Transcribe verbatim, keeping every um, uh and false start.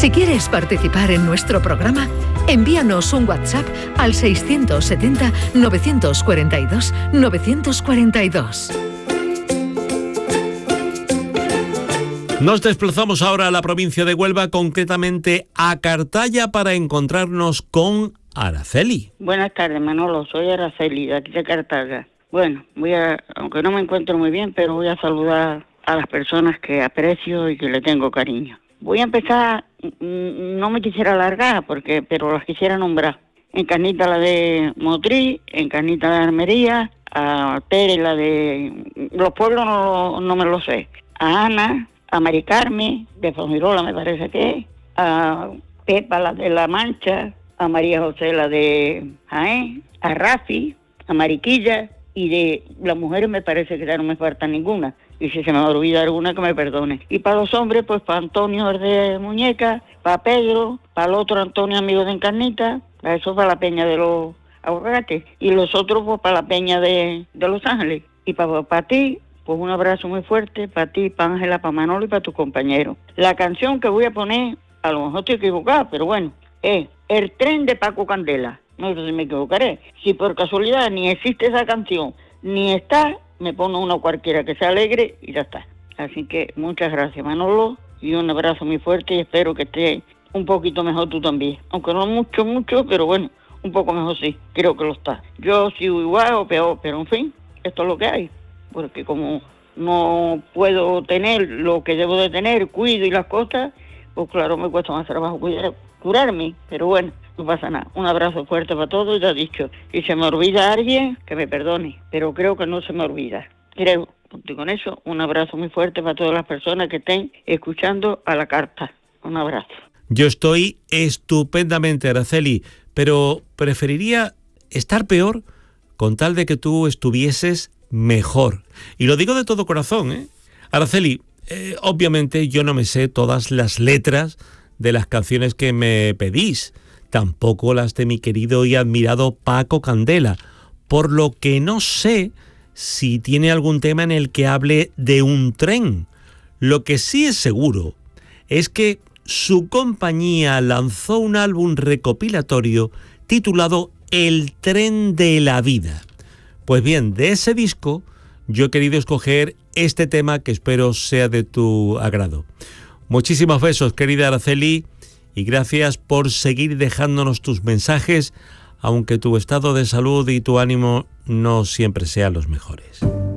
Si quieres participar en nuestro programa, envíanos un WhatsApp al seiscientos setenta, novecientos cuarenta y dos, novecientos cuarenta y dos. Nos desplazamos ahora a la provincia de Huelva, concretamente a Cartaya, para encontrarnos con Araceli. Buenas tardes, Manolo. Soy Araceli, de aquí de Cartaya. Bueno, voy a, aunque no me encuentro muy bien, pero voy a saludar a las personas que aprecio y que le tengo cariño. Voy a empezar, no me quisiera alargar, porque pero las quisiera nombrar. Encarnita la de Motriz, Encarnita la de Armería, a Tere la de... Los pueblos no, no me lo sé. A Ana, a Mari Carmen, de Fongirola me parece que es, a Pepa la de La Mancha, a María José la de Jaén, a Rafi, a Mariquilla, y de las mujeres me parece que ya no me falta ninguna. Y si se me olvida alguna, que me perdone. Y para los hombres, pues para Antonio el de Muñeca, para Pedro, para el otro Antonio amigo de Encarnita, para eso para la Peña de los Aguacates, y los otros pues para la Peña de, de Los Ángeles. Y para, para ti, pues un abrazo muy fuerte, para ti, para Ángela, para Manolo y para tus compañeros. La canción que voy a poner, a lo mejor estoy equivocada, pero bueno, es El tren de Paco Candela. No sé si me equivocaré. Si por casualidad ni existe esa canción, ni está, me pongo una cualquiera que sea alegre y ya está. Así que muchas gracias, Manolo, y un abrazo muy fuerte, y espero que estés un poquito mejor tú también. Aunque no mucho, mucho, pero bueno, un poco mejor sí, creo que lo está. Yo sigo igual o peor, pero en fin, esto es lo que hay. Porque como no puedo tener lo que debo de tener, cuido y las cosas, pues claro, me cuesta más trabajo cuidar, curarme, pero bueno, no pasa nada. Un abrazo fuerte para todos, ya dicho. Si se me olvida alguien, que me perdone, pero creo que no se me olvida. Creo, y con eso, un abrazo muy fuerte para todas las personas que estén escuchando a la carta. Un abrazo. Yo estoy estupendamente, Araceli, pero preferiría estar peor con tal de que tú estuvieses mejor. Y lo digo de todo corazón, ¿eh? Araceli, eh, obviamente yo no me sé todas las letras de las canciones que me pedís, tampoco las de mi querido y admirado Paco Candela, por lo que no sé si tiene algún tema en el que hable de un tren. Lo que sí es seguro es que su compañía lanzó un álbum recopilatorio titulado El tren de la vida. Pues bien, de ese disco yo he querido escoger este tema que espero sea de tu agrado. Muchísimos besos, querida Araceli, y gracias por seguir dejándonos tus mensajes, aunque tu estado de salud y tu ánimo no siempre sean los mejores.